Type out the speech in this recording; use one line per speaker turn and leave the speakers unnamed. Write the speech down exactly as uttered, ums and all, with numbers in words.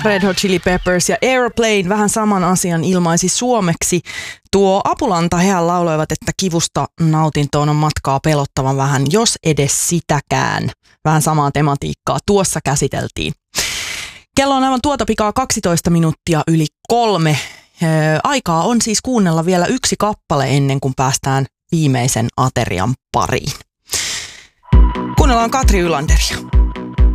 Red Hot Chili Peppers ja Airplane vähän saman asian ilmaisi suomeksi. Tuo Apulanta, hehän lauloivat, että kivusta nautintoon on matkaa pelottavan vähän, jos edes sitäkään. Vähän samaa tematiikkaa tuossa käsiteltiin. Kello on aivan tuota pikaa kaksitoista minuuttia yli kolme. Aikaa on siis kuunnella vielä yksi kappale ennen kuin päästään viimeisen aterian pariin. Kuunnellaan Katri Ylanderia.